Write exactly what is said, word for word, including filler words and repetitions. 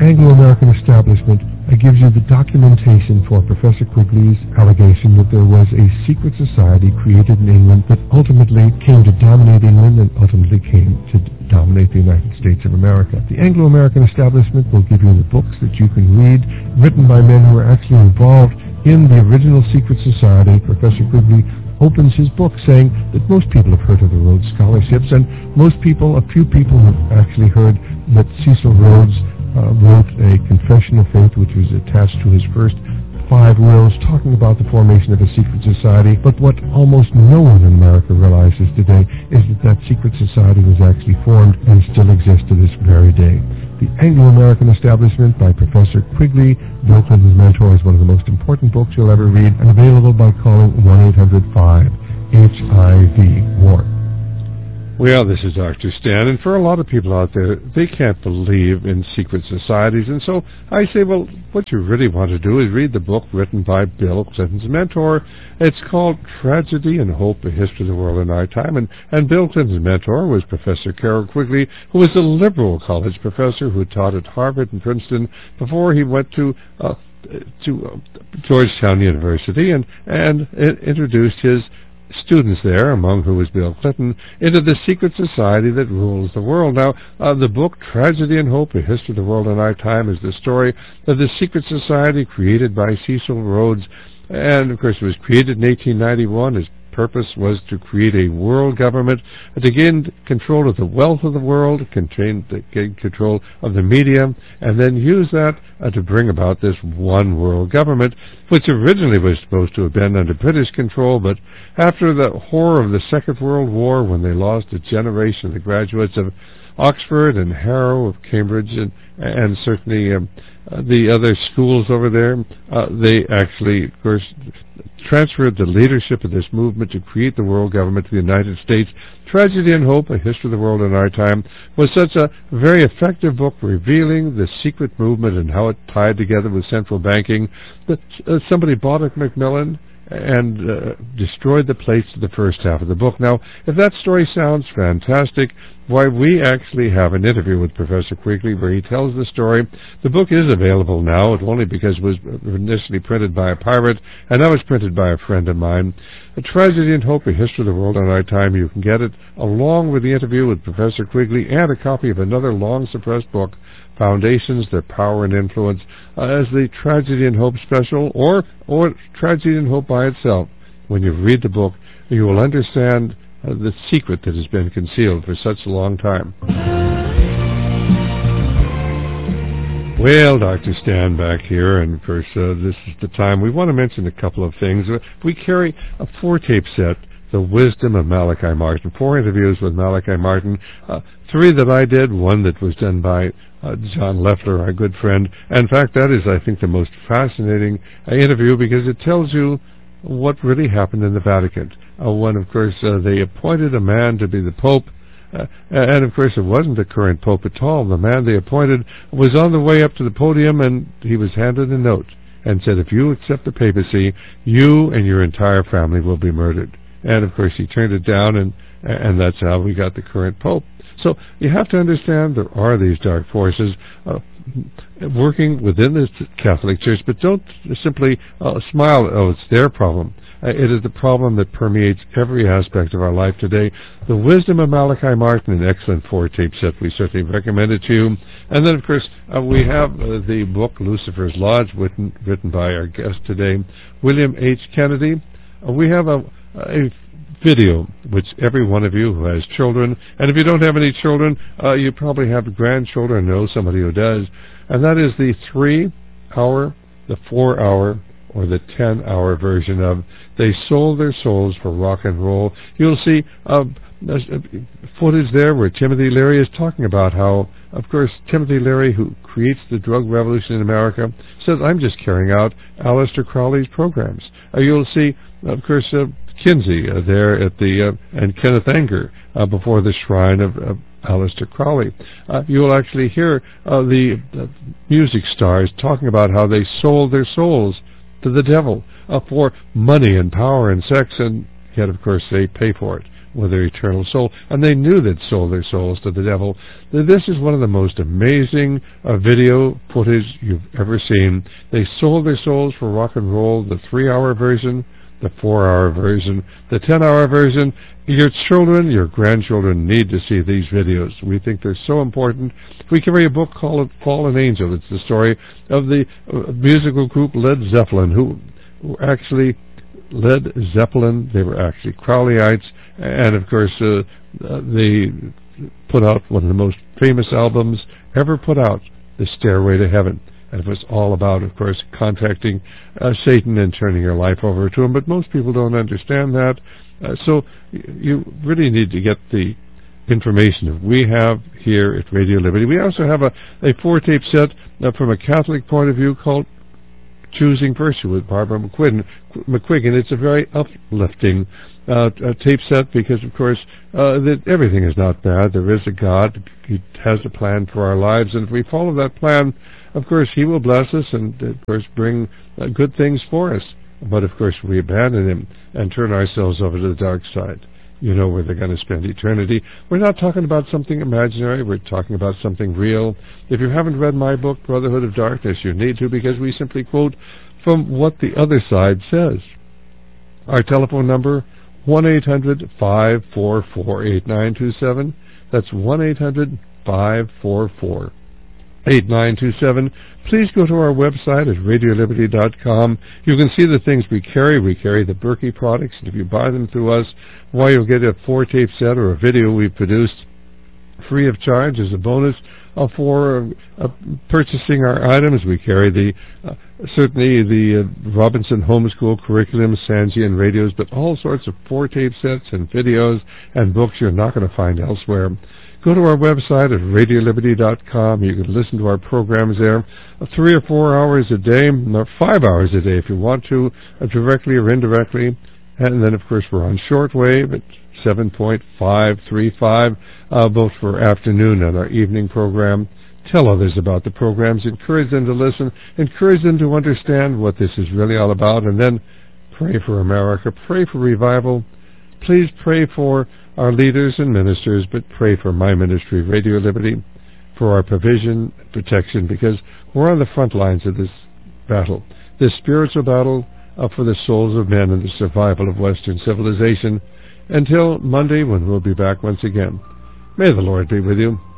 Anglo-American establishment uh, gives you the documentation for Professor Quigley's allegation that there was a secret society created in England that ultimately came to dominate England and ultimately came to dominate the United States of America. The Anglo-American establishment will give you the books that you can read, written by men who are actually involved in the original secret society. Professor Quigley opens his book saying that most people have heard of the Rhodes Scholarships, and most people, a few people have actually heard that Cecil Rhodes uh, wrote a confession of faith which was attached to his first five wills talking about the formation of a secret society. But what almost no one in America realizes today is that that secret society was actually formed and still exists to this very day. The Anglo-American Establishment by Professor Quigley, Bill Clinton's mentor, is one of the most important books you'll ever read, and available by calling one eight hundred five H I V WAR. Well, this is Doctor Stan, and for a lot of people out there, they can't believe in secret societies, and so I say, well, what you really want to do is read the book written by Bill Clinton's mentor. It's called Tragedy and Hope, A History of the World in Our Time, and, and Bill Clinton's mentor was Professor Carroll Quigley, who was a liberal college professor who taught at Harvard and Princeton before he went to uh, to uh, Georgetown University and, and uh, introduced his students there, among who was Bill Clinton, into the secret society that rules the world. Now, uh, the book Tragedy and Hope, A History of the World in Our Time is the story of the secret society created by Cecil Rhodes, and of course it was created in eighteen ninety-one. His purpose was to create a world government, to gain control of the wealth of the world, contain, to gain control of the media, and then use that uh, to bring about this one world government, which originally was supposed to have been under British control, but after the horror of the Second World War, when they lost a generation of the graduates of Oxford and Harrow of Cambridge, and, and certainly um, uh, the other schools over there, uh, they actually, of course, transferred the leadership of this movement to create the world government to the United States. Tragedy and Hope, A History of the World in Our Time, was such a very effective book revealing the secret movement and how it tied together with central banking that uh, somebody bought it, Macmillan, and uh, destroyed the plates of the first half of the book. Now, if that story sounds fantastic, why, we actually have an interview with Professor Quigley where he tells the story. The book is available now, only because it was initially printed by a pirate, and now it's printed by a friend of mine. A Tragedy and Hope, A History of the World in Our Time. You can get it along with the interview with Professor Quigley and a copy of another long-suppressed book, Foundations, Their Power and Influence, uh, as the Tragedy and Hope special, or, or Tragedy and Hope by itself. When you read the book, you will understand uh, the secret that has been concealed for such a long time. Well, Doctor Stan back here, and of course uh, this is the time we want to mention a couple of things. Uh, we carry a four-tape set, The Wisdom of Malachi Martin, four interviews with Malachi Martin, uh, three that I did, one that was done by uh, John Leffler, our good friend. And in fact, that is, I think, the most fascinating uh, interview, because it tells you what really happened in the Vatican. Uh, when, of course, uh, they appointed a man to be the Pope, uh, and, of course, it wasn't the current Pope at all. The man they appointed was on the way up to the podium, and he was handed a note and said, if you accept the papacy, you and your entire family will be murdered. And, of course, he turned it down, and and that's how we got the current Pope. So you have to understand there are these dark forces uh, working within the Catholic Church, but don't simply uh, smile, oh, it's their problem. Uh, it is the problem that permeates every aspect of our life today. The Wisdom of Malachi Martin, an excellent four-tape set. We certainly recommend it to you. And then, of course, uh, we have uh, the book Lucifer's Lodge, written, written by our guest today, William H. Kennedy. Uh, we have a, a video, which every one of you who has children, and if you don't have any children, uh, you probably have grandchildren, know somebody who does, and that is the three-hour, the four-hour, or the ten-hour version of They Sold Their Souls for Rock and Roll. You'll see uh, footage there where Timothy Leary is talking about how, of course, Timothy Leary, who creates the drug revolution in America, says, I'm just carrying out Aleister Crowley's programs. Uh, you'll see, of course, uh, Kinsey uh, there at the, uh, and Kenneth Anger uh, before the shrine of, of Aleister Crowley. Uh, you will actually hear uh, the uh, music stars talking about how they sold their souls to the devil uh, for money and power and sex, and yet, of course, they pay for it. with their eternal soul, and they knew they'd sold their souls to the devil. This is one of the most amazing uh, video footage you've ever seen. They sold their souls for rock and roll, the three-hour version, the four-hour version, the ten-hour version. Your children, your grandchildren need to see these videos. We think they're so important. We carry a book called Fallen Angel. It's the story of the uh, musical group Led Zeppelin, who, who actually Led Zeppelin, they were actually Crowleyites, and of course uh, uh, they put out one of the most famous albums ever put out, The Stairway to Heaven. And it was all about, of course, contacting uh, Satan and turning your life over to him. But most people don't understand that. Uh, so you really need to get the information that we have here at Radio Liberty. We also have a, a four-tape set uh, from a Catholic point of view called Choosing Virtue with Barbara McQuiggan. McQuiggan. It's a very uplifting uh, tape set because, of course, uh, that everything is not bad. There is a God. He has a plan for our lives, and if we follow that plan, of course, He will bless us and, of course, bring uh, good things for us. But, of course, we abandon Him and turn ourselves over to the dark side. You know where they're going to spend eternity. We're not talking about something imaginary. We're talking about something real. If you haven't read my book, Brotherhood of Darkness, you need to, because we simply quote from what the other side says. Our telephone number, one eight hundred, five four four, eight nine two seven. That's one eight hundred, five four four, eight nine two seven. Please go to our website at radio liberty dot com. You can see the things we carry. We carry the Berkey products, and if you buy them through us, why, you'll get a four-tape set or a video we've produced free of charge as a bonus uh, for uh, purchasing our items. We carry the uh, certainly the uh, Robinson Homeschool Curriculum, Sanjian radios, but all sorts of four-tape sets and videos and books you're not going to find elsewhere. Go to our website at radio liberty dot com. You can listen to our programs there uh, three or four hours a day, or five hours a day if you want to, uh, directly or indirectly. And then, of course, we're on shortwave at seven point five three five, uh, both for afternoon and our evening program. Tell others about the programs. Encourage them to listen. Encourage them to understand what this is really all about. And then pray for America. Pray for revival. Please pray for our leaders and ministers, but pray for my ministry, Radio Liberty, for our provision and protection, because we're on the front lines of this battle, this spiritual battle uh, for the souls of men and the survival of Western civilization. Until Monday, when we'll be back once again. May the Lord be with you.